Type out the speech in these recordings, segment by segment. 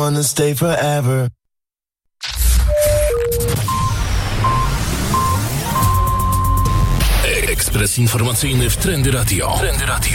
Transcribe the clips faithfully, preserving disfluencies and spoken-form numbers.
wanna stay forever. Ekspres informacyjny w Trendy Radio. Trendy Radio.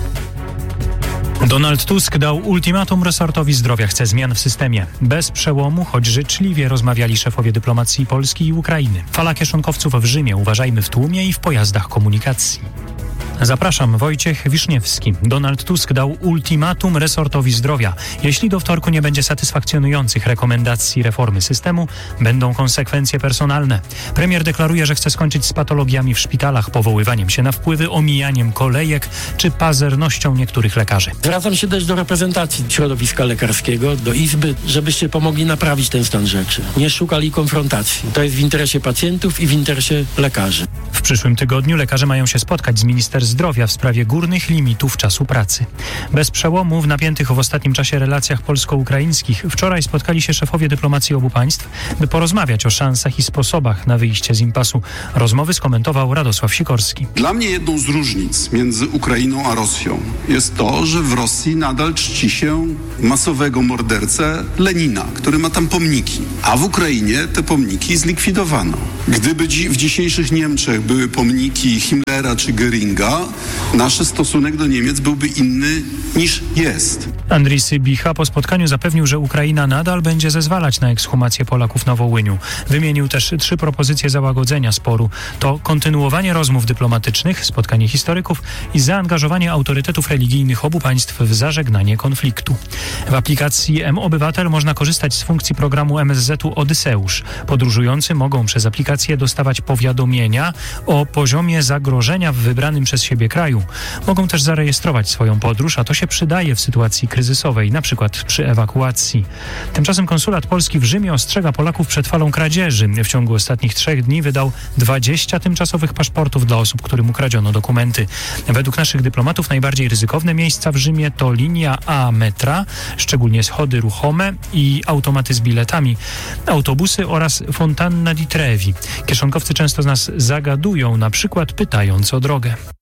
Donald Tusk dał ultimatum resortowi zdrowia. Chce zmian w systemie. Bez przełomu, choć życzliwie rozmawiali szefowie dyplomacji Polski i Ukrainy. Fala kieszonkowców w Rzymie. Uważajmy w tłumie i w pojazdach komunikacji. Zapraszam, Wojciech Wiszniewski. Donald Tusk dał ultimatum resortowi zdrowia. Jeśli do wtorku nie będzie satysfakcjonujących rekomendacji reformy systemu, będą konsekwencje personalne. Premier deklaruje, że chce skończyć z patologiami w szpitalach, powoływaniem się na wpływy, omijaniem kolejek czy pazernością niektórych lekarzy. Zwracam się też do reprezentacji środowiska lekarskiego, do Izby, żebyście pomogli naprawić ten stan rzeczy. Nie szukali konfrontacji. To jest w interesie pacjentów i w interesie lekarzy. W przyszłym tygodniu lekarze mają się spotkać z minister zdrowia w sprawie górnych limitów czasu pracy. Bez przełomu w napiętych w ostatnim czasie relacjach polsko-ukraińskich wczoraj spotkali się szefowie dyplomacji obu państw, by porozmawiać o szansach i sposobach na wyjście z impasu. Rozmowy skomentował Radosław Sikorski. Dla mnie jedną z różnic między Ukrainą a Rosją jest to, że w Rosji nadal czci się masowego mordercę Lenina, który ma tam pomniki, a w Ukrainie te pomniki zlikwidowano. Gdyby dzi- w dzisiejszych Niemczech były pomniki Himmlera czy Göringa, nasz stosunek do Niemiec byłby inny niż jest. Andrii Sybicha po spotkaniu zapewnił, że Ukraina nadal będzie zezwalać na ekshumację Polaków na Wołyniu. Wymienił też trzy propozycje załagodzenia sporu. To kontynuowanie rozmów dyplomatycznych, spotkanie historyków i zaangażowanie autorytetów religijnych obu państw w zażegnanie konfliktu. W aplikacji M-Obywatel można korzystać z funkcji programu M S Z-u Odyseusz. Podróżujący mogą przez aplikację dostawać powiadomienia o poziomie zagrożenia w wybranym przez siebie kraju. Mogą też zarejestrować swoją podróż, a to się przydaje w sytuacji kryzysowej, na przykład przy ewakuacji. Tymczasem konsulat polski w Rzymie ostrzega Polaków przed falą kradzieży. W ciągu ostatnich trzech dni wydał dwadzieścia tymczasowych paszportów dla osób, którym ukradziono dokumenty. Według naszych dyplomatów najbardziej ryzykowne miejsca w Rzymie to linia A metra, szczególnie schody ruchome i automaty z biletami, autobusy oraz Fontanna di Trevi. Kieszonkowcy często z nas zagadują, na przykład pytając o drogę.